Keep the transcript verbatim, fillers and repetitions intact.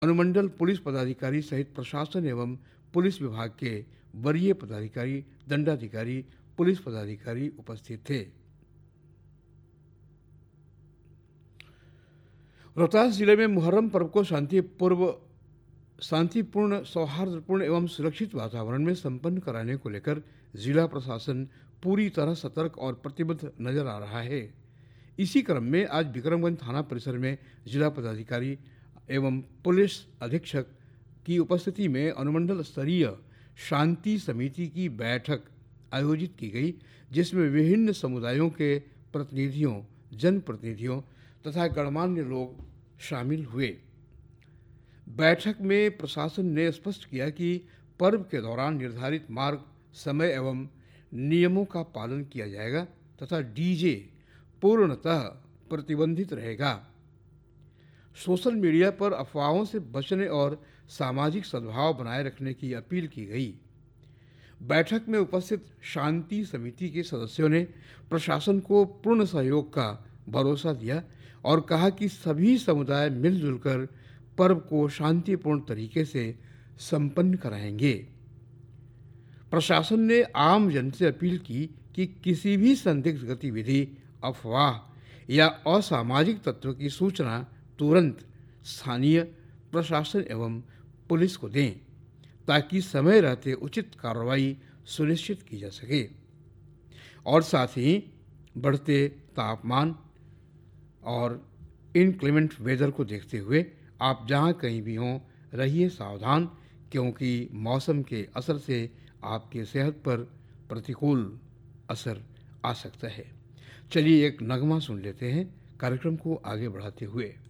अनुमंडल पुलिस पदाधिकारी सहित प्रशासन एवं पुलिस विभाग के वरीय पदाधिकारी, दंडाधिकारी, पुलिस पदाधिकारी उपस्थित थे। रोहतास जिले में मुहर्रम पर्व को शांतिपूर्व शांतिपूर्ण, सौहार्दपूर्ण एवं सुरक्षित वातावरण में संपन्न कराने को लेकर जिला प्रशासन पूरी तरह सतर्क और प्रतिबद्ध नजर आ रहा है। इसी क्रम में आज विक्रमगंज थाना परिसर में जिला पदाधिकारी एवं पुलिस अधीक्षक की उपस्थिति में अनुमंडल स्तरीय शांति समिति की बैठक आयोजित की गई, जिसमें विभिन्न समुदायों के प्रतिनिधियों, जनप्रतिनिधियों तथा गणमान्य लोग शामिल हुए। बैठक में प्रशासन ने स्पष्ट किया कि पर्व के दौरान निर्धारित मार्ग, समय एवं नियमों का पालन किया जाएगा तथा डीजे पूर्णतः प्रतिबंधित रहेगा। सोशल मीडिया पर अफवाहों से बचने और सामाजिक सद्भाव बनाए रखने की अपील की गई। बैठक में उपस्थित शांति समिति के सदस्यों ने प्रशासन को पूर्ण सहयोग का भरोसा दिया और कहा कि सभी समुदाय मिलजुल कर पर्व को शांतिपूर्ण तरीके से संपन्न कराएंगे। प्रशासन ने आम जन से अपील की कि किसी भी संदिग्ध गतिविधि, अफवाह या असामाजिक तत्व की सूचना तुरंत स्थानीय प्रशासन एवं पुलिस को दें, ताकि समय रहते उचित कार्रवाई सुनिश्चित की जा सके। और साथ ही बढ़ते तापमान और इनक्लेमेंट वेदर को देखते हुए आप जहां कहीं भी हों, रहिए सावधान, क्योंकि मौसम के असर से आपके सेहत पर प्रतिकूल असर आ सकता है। चलिए एक नगमा सुन लेते हैं कार्यक्रम को आगे बढ़ाते हुए।